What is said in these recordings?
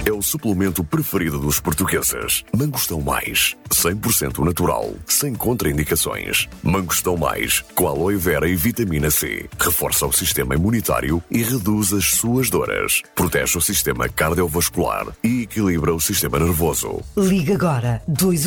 é o suplemento preferido dos portugueses. Mangostão Mais, 100% natural, sem contraindicações. Mangostão Mais, com aloe vera e vitamina C. Reforça o sistema imunitário e reduz as suas dores. Protege o sistema cardiovascular e equilibra o sistema nervoso. Liga agora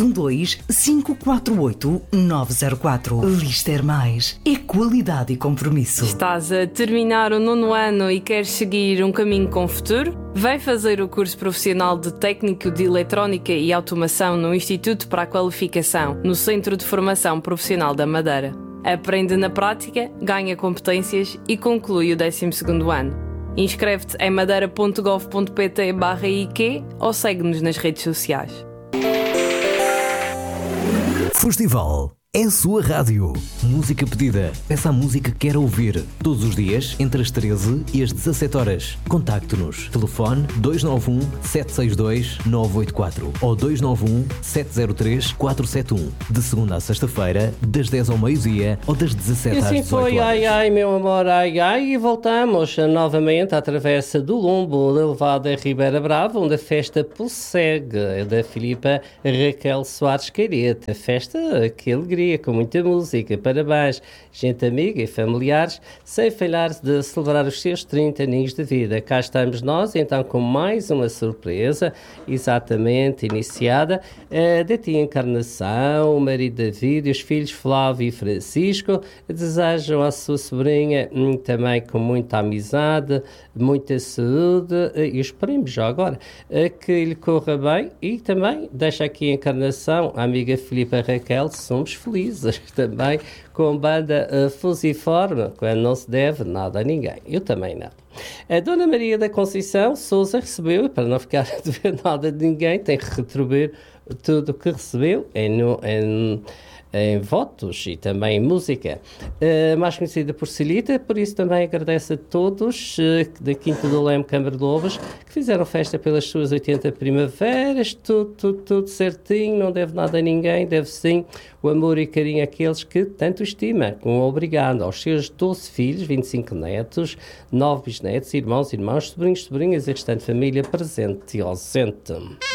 212-548-904. Lister Mais é qualidade e compromisso. Estás a terminar o 9º ano e queres seguir um caminho com futuro? Vem fazer o curso profissional de Técnico de Eletrónica e Automação no Instituto para a Qualificação, no Centro de Formação Profissional da Madeira. Aprende na prática, ganha competências e conclui o 12º ano. Inscreve-te em madeira.gov.pt/IQ ou segue-nos nas redes sociais. Festival é a sua rádio. Música pedida. Peça a música que quer ouvir. Todos os dias, entre as 13 e as 17 horas. Contacte-nos. Telefone 291-762-984 ou 291-703-471. De segunda a sexta-feira, das 10 ao meio-dia ou das 17 às 18 horas. E assim foi, ai, ai, meu amor, ai, ai. E voltamos novamente à travessa do Lombo, levada a Ribeira Brava, onde a festa prossegue, da Filipa Raquel Soares Caireta. A festa, que alegria, com muita música, parabéns, gente amiga e familiares, sem falhar de celebrar os seus 30 aninhos de vida. Cá estamos nós, então, com mais uma surpresa, exatamente iniciada, da tia Encarnação, o marido David e os filhos Flávio e Francisco. Desejam à sua sobrinha também com muita amizade, muita saúde e esperemos já agora que lhe corra bem. E também deixa aqui a Encarnação, a amiga Filipa Raquel, somos felizes também com banda fusiforme, quando não se deve nada a ninguém. Eu também não. A Dona Maria da Conceição Sousa recebeu, e para não ficar a dever nada de ninguém, tem que retribuir tudo o que recebeu em votos e também em música, mais conhecida por Celita, por isso também agradece a todos da Quinta do Leme Câmara de Lobos que fizeram festa pelas suas 80 primaveras, tudo certinho, não deve nada a ninguém, deve sim o amor e carinho àqueles que tanto estima. Obrigado aos seus 12 filhos, 25 netos, 9 bisnetos, irmãos, sobrinhos, sobrinhas e restante família presente e ausente.